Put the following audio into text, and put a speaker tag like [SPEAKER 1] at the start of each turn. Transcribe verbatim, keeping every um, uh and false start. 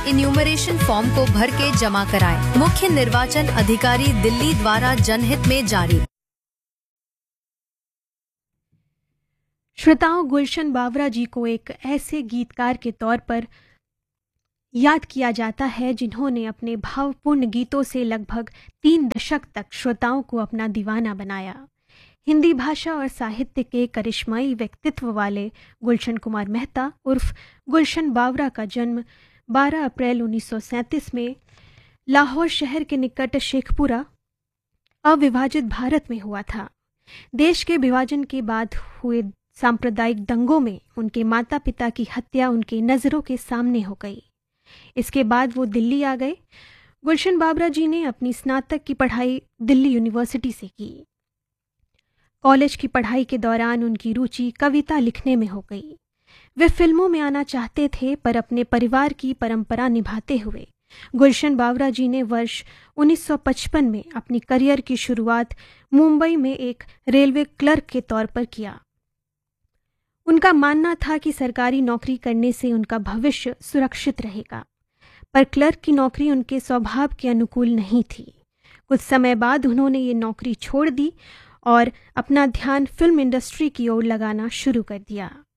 [SPEAKER 1] Enumeration form को भर के जमा कराएं। मुख्य निर्वाचन अधिकारी दिल्ली द्वारा जनहित में जारी।
[SPEAKER 2] श्रोताओं, गुलशन बावरा जी को एक ऐसे गीतकार के तौर पर याद किया जाता है जिन्होंने अपने भावपूर्ण गीतों से लगभग तीन दशक तक श्रोताओं को अपना दीवाना बनाया। हिंदी भाषा और साहित्य के करिश्माई व्यक्तित्व वाले गुलशन कुमार मेहता उर्फ गुलशन बावरा का जन्म बारह अप्रैल उन्नीस सौ सैंतीस में लाहौर शहर के निकट शेखपुरा अविभाजित भारत में हुआ था। देश के विभाजन के बाद हुए सांप्रदायिक दंगों में उनके माता पिता की हत्या उनके नज़रों के सामने हो गई। इसके बाद वो दिल्ली आ गए। गुलशन बावरा जी ने अपनी स्नातक की पढ़ाई दिल्ली यूनिवर्सिटी से की। कॉलेज की पढ़ाई के दौरान उनकी रुचि कविता लिखने में हो गई। वे फिल्मों में आना चाहते थे, पर अपने परिवार की परंपरा निभाते हुए गुलशन बावरा जी ने वर्ष उन्नीस सौ पचपन में अपनी करियर की शुरुआत मुंबई में एक रेलवे क्लर्क के तौर पर किया। उनका मानना था कि सरकारी नौकरी करने से उनका भविष्य सुरक्षित रहेगा, पर क्लर्क की नौकरी उनके स्वभाव के अनुकूल नहीं थी। कुछ समय बाद उन्होंने ये नौकरी छोड़ दी और अपना ध्यान फिल्म इंडस्ट्री की ओर लगाना शुरू कर दिया।